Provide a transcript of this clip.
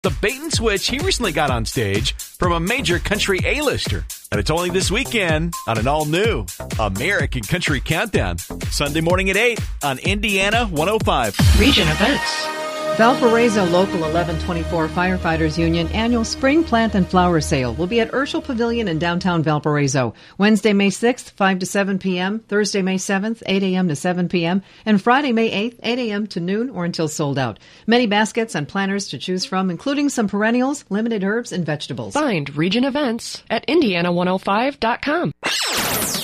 The bait and switch he recently got on stage from a major country A-lister. And it's only this weekend on an all-new American Country Countdown. Sunday morning at 8 on Indiana 105. Region Events. Valparaiso Local 1124 Firefighters Union annual Spring Plant and Flower Sale will be at Urschel Pavilion in downtown Valparaiso. Wednesday, May 6th, 5 to 7 p.m., Thursday, May 7th, 8 a.m. to 7 p.m., and Friday, May 8th, 8 a.m. to noon or until sold out. Many baskets and planters to choose from, including some perennials, limited herbs, and vegetables. Find Region Events at Indiana105.com.